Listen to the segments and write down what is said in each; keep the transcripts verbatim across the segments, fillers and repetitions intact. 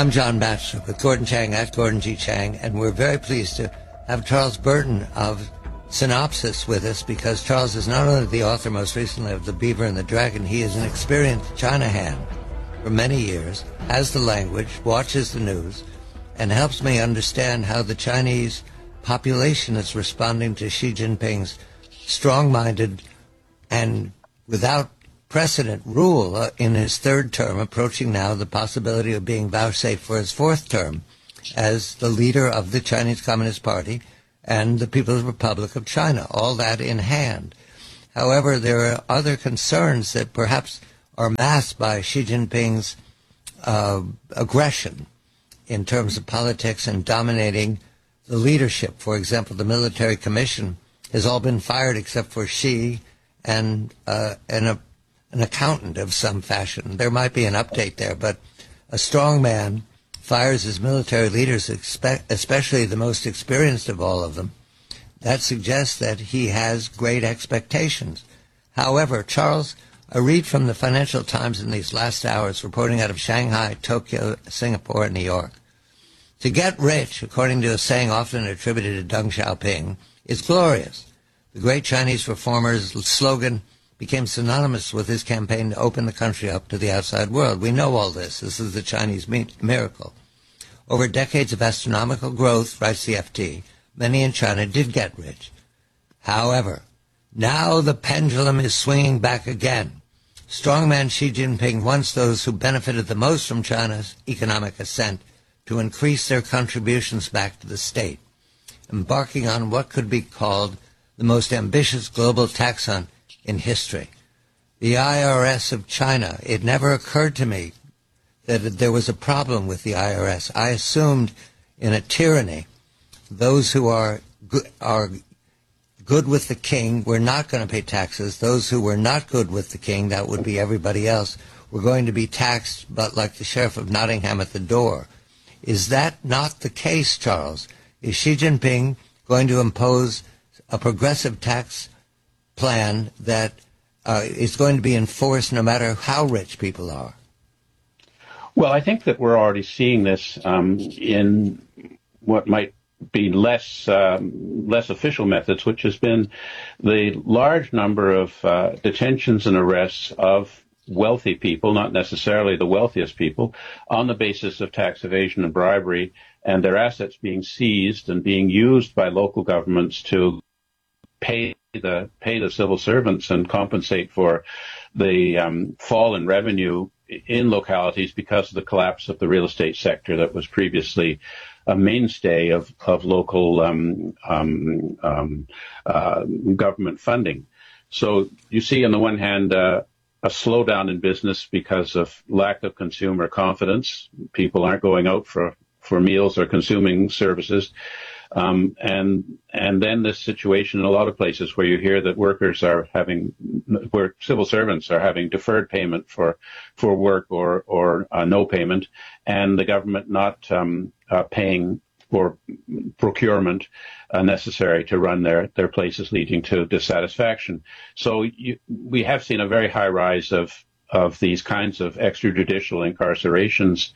I'm John Batchelor with Gordon Chang at Gordon G. Chang, and we're very pleased to have Charles Burton of Synopsys with us, because Charles is not only the author most recently of The Beaver and the Dragon, he is an experienced China hand for many years, has the language, watches the news, and helps me understand how the Chinese population is responding to Xi Jinping's strong-minded and without precedent rule uh, in his third term, approaching now the possibility of being vouchsafed for his fourth term as the leader of the Chinese Communist Party and the People's Republic of China, all that in hand. However, there are other concerns that perhaps are masked by Xi Jinping's uh, aggression in terms of politics and dominating the leadership. For example, the military commission has all been fired except for Xi and, uh, and a an accountant of some fashion. There might be an update there, but a strong man fires his military leaders, especially the most experienced of all of them. That suggests that he has great expectations. However, Charles, I read from the Financial Times in these last hours, reporting out of Shanghai, Tokyo, Singapore, and New York. To get rich, according to a saying often attributed to Deng Xiaoping, is glorious. The great Chinese reformer's slogan became synonymous with his campaign to open the country up to the outside world. We know all this. This is the Chinese miracle. Over decades of astronomical growth, writes the F T, many in China did get rich. However, now the pendulum is swinging back again. Strongman Xi Jinping wants those who benefited the most from China's economic ascent to increase their contributions back to the state, embarking on what could be called the most ambitious global tax hunt in history. The I R S of China, it never occurred to me that there was a problem with the I R S. I assumed in a tyranny, those who are good, are good with the king were not going to pay taxes. Those who were not good with the king, that would be everybody else, were going to be taxed, but like the sheriff of Nottingham at the door. Is that not the case, Charles? Is Xi Jinping going to impose a progressive tax plan that uh, is going to be enforced no matter how rich people are? Well, I think that we're already seeing this um, in what might be less um, less official methods, which has been the large number of uh, detentions and arrests of wealthy people, not necessarily the wealthiest people, on the basis of tax evasion and bribery, and their assets being seized and being used by local governments to pay the pay the civil servants and compensate for the um, fall in revenue in localities because of the collapse of the real estate sector that was previously a mainstay of of local um, um, um, uh, government funding. So you see, on the one hand, uh, a slowdown in business because of lack of consumer confidence. People aren't going out for for meals or consuming services. Um, and, and then this situation in a lot of places where you hear that workers are having, where civil servants are having deferred payment for, for work or, or, uh, no payment, and the government not, um, uh, paying for procurement, uh, necessary to run their, their places, leading to dissatisfaction. So you, we have seen a very high rise of, of these kinds of extrajudicial incarcerations,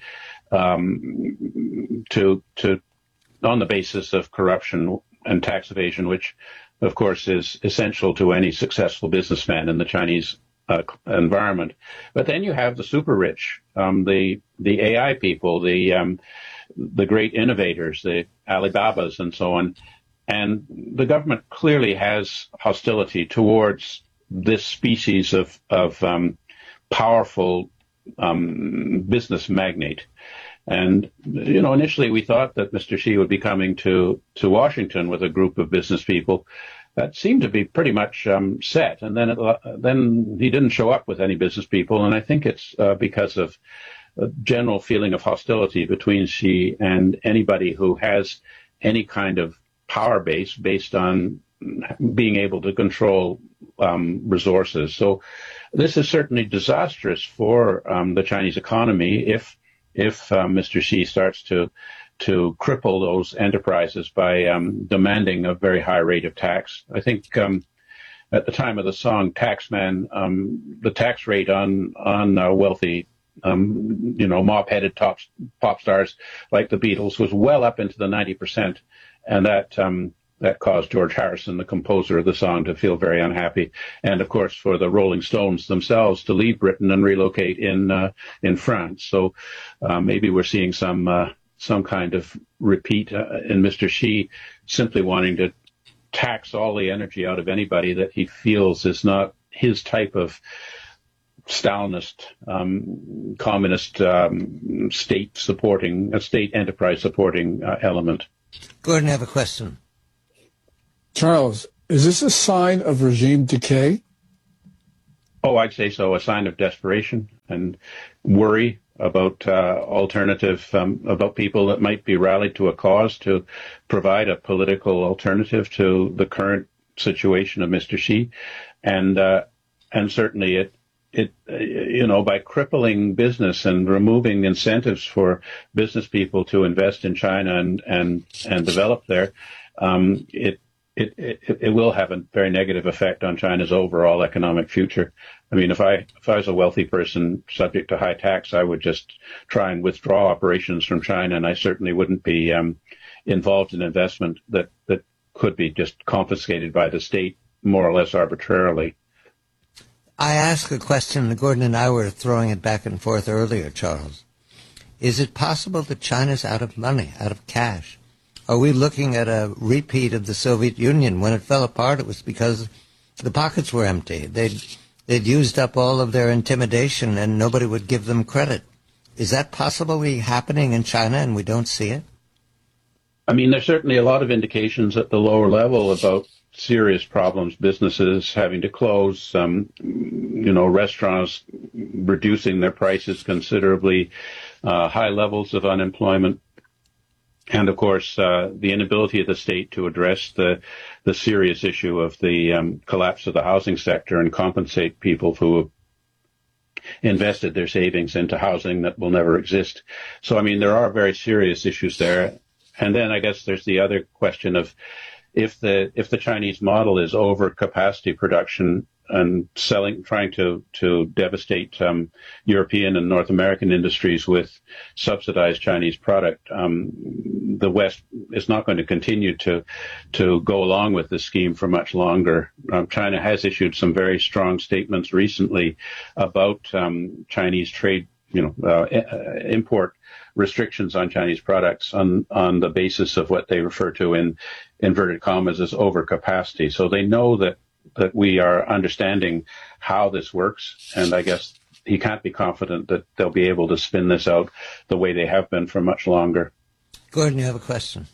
um, to, to, on the basis of corruption and tax evasion, which, of course, is essential to any successful businessman in the Chinese uh, environment. But then you have the super rich, um, the the A I people, the um, the great innovators, the Alibabas, and so on. And the government clearly has hostility towards this species of of um, powerful um, business magnate. And, you know, initially we thought that Mister Xi would be coming to, to Washington with a group of business people. That seemed to be pretty much um, set. And then it, uh, then he didn't show up with any business people. And I think it's uh, because of a general feeling of hostility between Xi and anybody who has any kind of power base based on being able to control um, resources. So this is certainly disastrous for um, the Chinese economy if if uh, Mister Xi starts to to cripple those enterprises by um, demanding a very high rate of tax. I think um, at the time of the song Taxman, um, the tax rate on on uh, wealthy um, you know, mop-headed top, pop stars like the Beatles was well up into the ninety percent. And that, um, that caused George Harrison, the composer of the song, to feel very unhappy. And of course, for the Rolling Stones themselves to leave Britain and relocate in, uh, in France. So, uh, maybe we're seeing some, uh, some kind of repeat uh, in Mister Xi simply wanting to tax all the energy out of anybody that he feels is not his type of Stalinist, um, communist um, state supporting, a state enterprise supporting uh, element. Gordon, I have a question. Charles, is this a sign of regime decay? Oh, I'd say so. A sign of desperation and worry about uh, alternative, um, about people that might be rallied to a cause to provide a political alternative to the current situation of Mister Xi. And, uh, and certainly it, it, you know, by crippling business and removing incentives for business people to invest in China and, and, and develop there, um, it, It, it it will have a very negative effect on China's overall economic future. I mean, if I if I was a wealthy person subject to high tax, I would just try and withdraw operations from China, and I certainly wouldn't be um, involved in investment that that could be just confiscated by the state more or less arbitrarily. I asked a question, and Gordon and I were throwing it back and forth earlier, Charles. Is it possible that China's out of money, out of cash? Are we looking at a repeat of the Soviet Union? When it fell apart, it was because the pockets were empty. They'd, they'd used up all of their intimidation, and nobody would give them credit. Is that possibly happening in China, and we don't see it? I mean, there's certainly a lot of indications at the lower level about serious problems, businesses having to close, um, you know, restaurants reducing their prices considerably, uh, high levels of unemployment. And of course, uh, the inability of the state to address the the serious issue of the um, collapse of the housing sector and compensate people who have invested their savings into housing that will never exist. So, I mean, there are very serious issues there. And then I guess there's the other question of if the if the Chinese model is over capacity production and selling, trying to to devastate um, European and North American industries with subsidized Chinese product, um, the West is not going to continue to to go along with this scheme for much longer. Um, China has issued some very strong statements recently about um, Chinese trade, you know, uh, import restrictions on Chinese products on on the basis of what they refer to in inverted commas as overcapacity. So they know that. that we are understanding how this works, and I guess he can't be confident that they'll be able to spin this out the way they have been for much longer. Gordon, you have a question.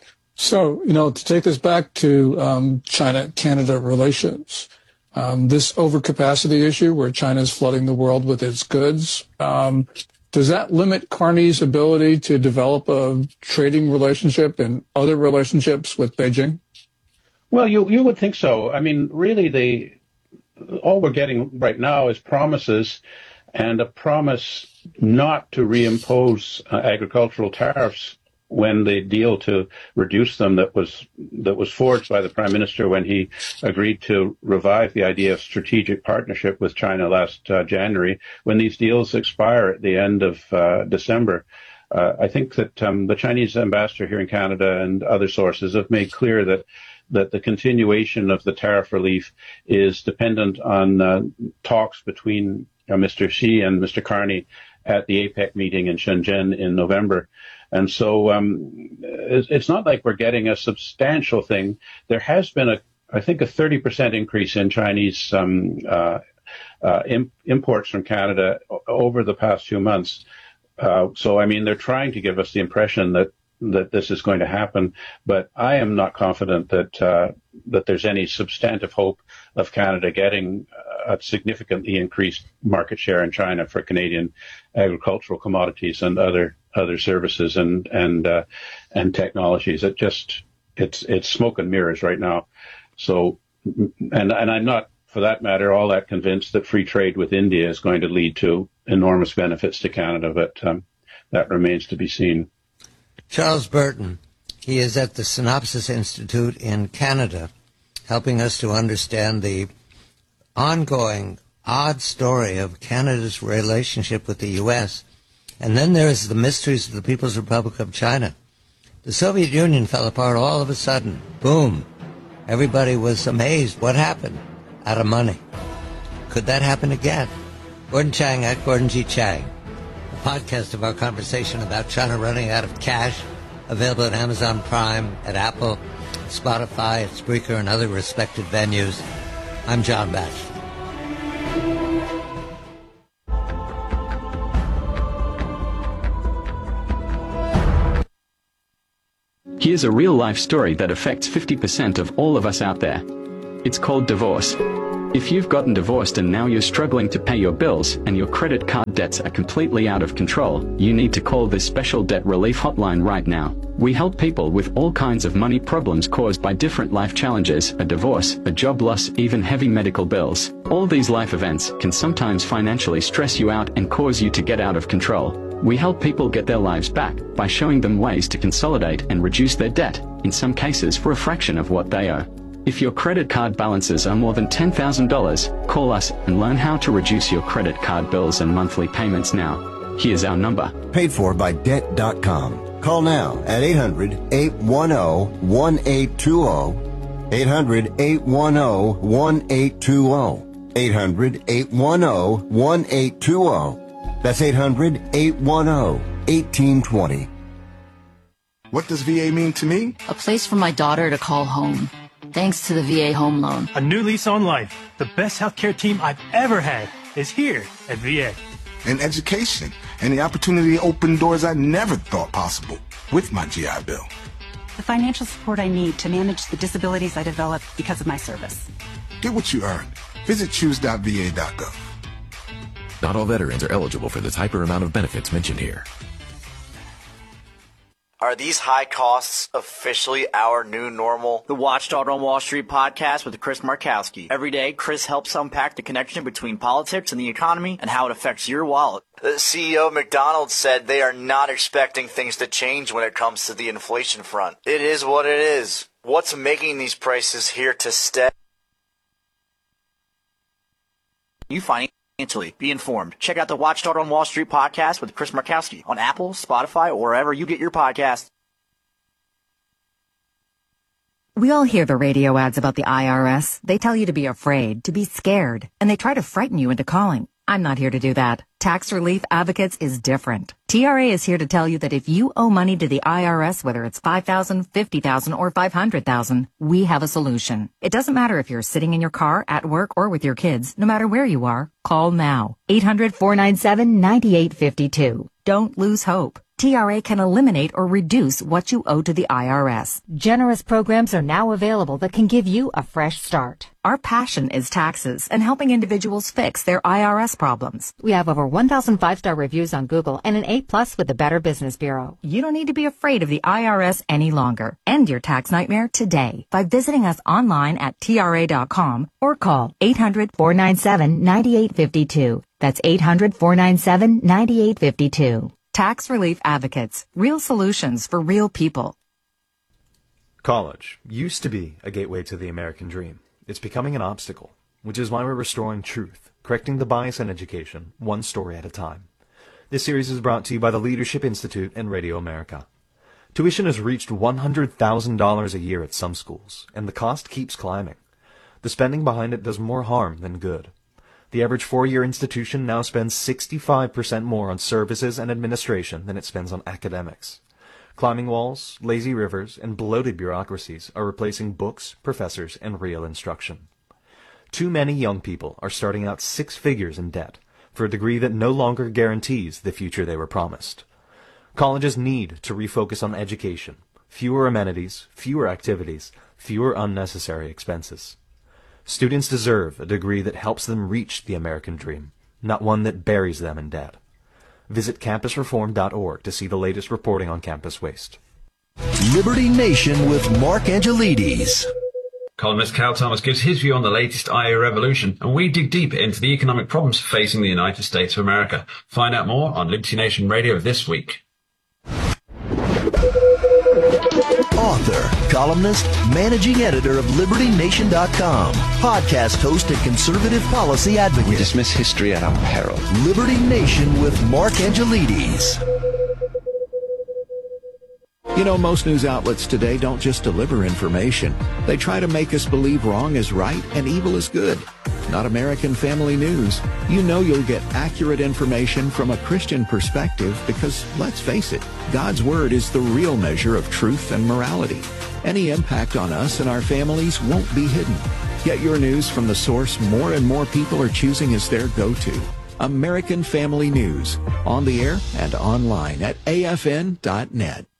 So, you know, to take this back to um, China-Canada relations, um, this overcapacity issue where China is flooding the world with its goods, um, does that limit Carney's ability to develop a trading relationship and other relationships with Beijing? Well, you you would think so. I mean, really, the all we're getting right now is promises, and a promise not to reimpose uh, agricultural tariffs when the deal to reduce them that was that was forged by the Prime Minister when he agreed to revive the idea of strategic partnership with China last uh, January, when these deals expire at the end of uh, December. Uh, I think that um, the Chinese ambassador here in Canada and other sources have made clear that that the continuation of the tariff relief is dependent on uh, talks between uh, Mister Xi and Mister Carney at the APEC meeting in Shenzhen in November. And so um, it's not like we're getting a substantial thing. There has been, a, I think, a thirty percent increase in Chinese um, uh, uh, imp- imports from Canada over the past few months. Uh, so, I mean, they're trying to give us the impression that that this is going to happen, but I am not confident that uh, that there's any substantive hope of Canada getting a significantly increased market share in China for Canadian agricultural commodities and other other services and and uh, and technologies. It just it's it's smoke and mirrors right now. So, and and I'm not, for that matter, all that convinced that free trade with India is going to lead to enormous benefits to Canada, but um, that remains to be seen. Charles Burton, he is at the Synopsis Institute in Canada, helping us to understand the ongoing odd story of Canada's relationship with the U S, and then there's the mysteries of the People's Republic of China. The Soviet Union fell apart all of a sudden. Boom. Everybody was amazed. What happened? Out of money. Could that happen again? Gordon Chang at Gordon G. Chang. A podcast of our conversation about China running out of cash, available at Amazon Prime, at Apple, Spotify, at Spreaker, and other respected venues. I'm John Batchelor. Here's a real-life story that affects fifty percent of all of us out there. It's called divorce. If you've gotten divorced and now you're struggling to pay your bills and your credit card debts are completely out of control, you need to call this special debt relief hotline right now. We help people with all kinds of money problems caused by different life challenges, a divorce, a job loss, even heavy medical bills. All these life events can sometimes financially stress you out and cause you to get out of control. We help people get their lives back by showing them ways to consolidate and reduce their debt, in some cases for a fraction of what they owe. If your credit card balances are more than ten thousand dollars, call us and learn how to reduce your credit card bills and monthly payments now. Here's our number. Paid for by debt dot com. Call now at eight hundred, eight one zero, one eight two zero, eight hundred, eight one zero, one eight two zero, eight hundred, eight one zero, one eight two zero. That's eight hundred, eight one zero, one eight two zero. What does V A mean to me? A place for my daughter to call home. Thanks to the V A Home Loan. A new lease on life. The best healthcare team I've ever had is here at V A. And education, and the opportunity to open doors I never thought possible with my G I Bill. The financial support I need to manage the disabilities I developed because of my service. Get what you earn. Visit choose dot v a dot gov. Not all veterans are eligible for the type or amount of benefits mentioned here. Are these high costs officially our new normal? The Watchdog on Wall Street podcast with Chris Markowski. Every day, Chris helps unpack the connection between politics and the economy and how it affects your wallet. The C E O of McDonald's said they are not expecting things to change when it comes to the inflation front. It is what it is. What's making these prices here to stay? You financially be informed. Check out the Watchdog on Wall Street podcast with Chris Markowski on Apple, Spotify, or wherever you get your podcasts. We all hear the radio ads about the I R S. They tell you to be afraid, to be scared, and they try to frighten you into calling. I'm not here to do that. Tax Relief Advocates is different. T R A is here to tell you that if you owe money to the I R S, whether it's five thousand dollars, fifty thousand dollars, or five hundred thousand dollars, we have a solution. It doesn't matter if you're sitting in your car, at work, or with your kids. No matter where you are, call now. eight hundred, four nine seven, nine eight five two. Don't lose hope. T R A can eliminate or reduce what you owe to the I R S. Generous programs are now available that can give you a fresh start. Our passion is taxes and helping individuals fix their I R S problems. We have over one thousand five-star reviews on Google and an A plus with the Better Business Bureau. You don't need to be afraid of the I R S any longer. End your tax nightmare today by visiting us online at T R A dot com or call eight hundred, four nine seven, nine eight five two. That's eight hundred, four nine seven, nine eight five two. Tax Relief Advocates. Real solutions for real people. College used to be a gateway to the American dream. It's becoming an obstacle, which is why we're restoring truth, correcting the bias in education, one story at a time. This series is brought to you by the Leadership Institute and Radio America. Tuition has reached one hundred thousand dollars a year at some schools, and the cost keeps climbing. The spending behind it does more harm than good. The average four-year institution now spends sixty-five percent more on services and administration than it spends on academics. Climbing walls, lazy rivers, and bloated bureaucracies are replacing books, professors, and real instruction. Too many young people are starting out six figures in debt for a degree that no longer guarantees the future they were promised. Colleges need to refocus on education, fewer amenities, fewer activities, fewer unnecessary expenses. Students deserve a degree that helps them reach the American dream, not one that buries them in debt. Visit campus reform dot org to see the latest reporting on campus waste. Liberty Nation with Mark Angelides. Columnist Cal Thomas gives his view on the latest I A revolution, and we dig deep into the economic problems facing the United States of America. Find out more on Liberty Nation Radio this week. author, columnist, managing editor of Liberty Nation dot com, podcast host and conservative policy advocate. We dismiss history at our peril. Liberty Nation with Mark Angelides. You know, most news outlets today don't just deliver information. They try to make us believe wrong is right and evil is good. Not American Family News. You know you'll get accurate information from a Christian perspective because, let's face it, God's Word is the real measure of truth and morality. Any impact on us and our families won't be hidden. Get your news from the source more and more people are choosing as their go-to. American Family News. On the air and online at A F N dot net.